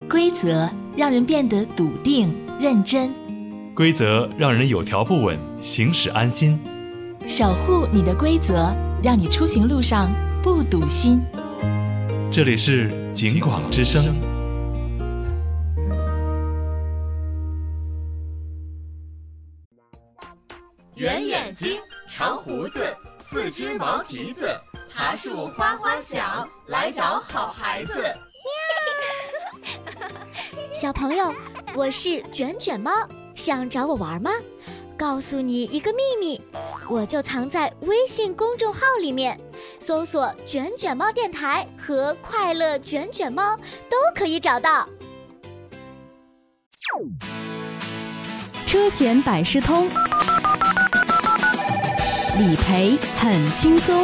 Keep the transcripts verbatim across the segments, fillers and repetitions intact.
规则让人变得笃定认真， 规则让人有条不紊，行驶安心。 守护你的规则，让你出行路上不堵心。 这里是警广之声。 圆眼睛，长胡子，四只毛蹄子，爬树花花小，来找好孩子。 小朋友，我是卷卷猫，想找我玩吗？告诉你一个秘密，我就藏在微信公众号里面，搜索卷卷猫电台和快乐卷卷猫都可以找到。 车险百事通，理赔很轻松。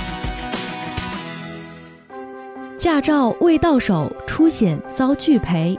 驾照未到手，出险遭拒赔。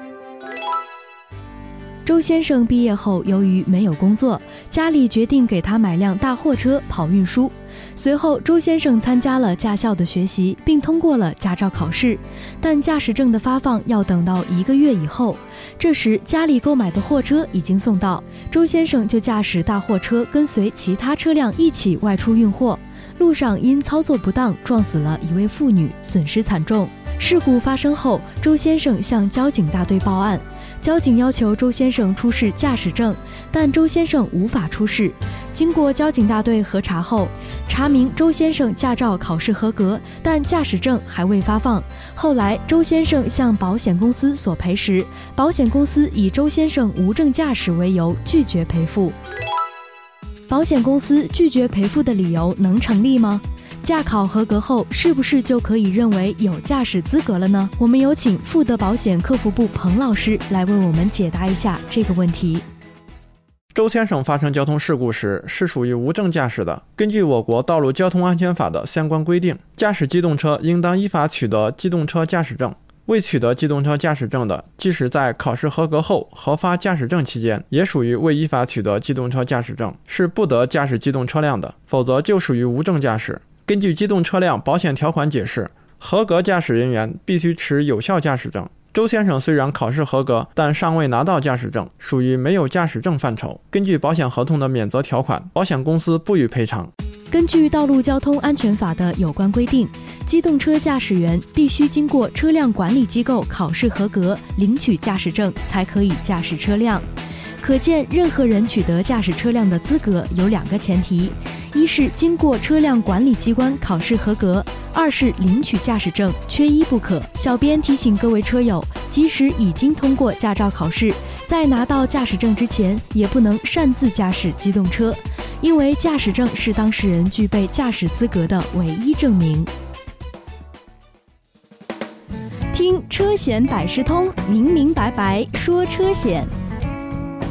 周先生毕业后，由于没有工作，家里决定给他买辆大货车跑运输。随后，周先生参加了驾校的学习，并通过了驾照考试，但驾驶证的发放要等到一个月以后。这时，家里购买的货车已经送到，周先生就驾驶大货车跟随其他车辆一起外出运货。路上因操作不当撞死了一位妇女，损失惨重。事故发生后，周先生向交警大队报案。交警要求周先生出示驾驶证，但周先生无法出示。经过交警大队核查后，查明周先生驾照考试合格，但驾驶证还未发放。后来，周先生向保险公司索赔时，保险公司以周先生无证驾驶为由拒绝赔付。保险公司拒绝赔付的理由能成立吗？驾考合格后，是不是就可以认为有驾驶资格了呢？我们有请富德保险客服部彭老师来为我们解答一下这个问题。 周先生发生交通事故时是属于无证驾驶的。根据我国道路交通安全法的相关规定，驾驶机动车应当依法取得机动车驾驶证。未取得机动车驾驶证的，即使在考试合格后核发驾驶证期间，也属于未依法取得机动车驾驶证，是不得驾驶机动车辆的，否则就属于无证驾驶。根据机动车辆保险条款解释，合格驾驶人员必须持有效驾驶证。周先生虽然考试合格，但尚未拿到驾驶证，属于没有驾驶证范畴。根据保险合同的免责条款，保险公司不予赔偿。 根据道路交通安全法的有关规定，机动车驾驶员必须经过车辆管理机构考试合格，领取驾驶证才可以驾驶车辆。可见，任何人取得驾驶车辆的资格有两个前提：一是经过车辆管理机关考试合格，二是领取驾驶证，缺一不可。小编提醒各位车友，即使已经通过驾照考试，在拿到驾驶证之前，也不能擅自驾驶机动车，因为驾驶证是当事人具备驾驶资格的唯一证明。听车险百事通，明明白白说车险。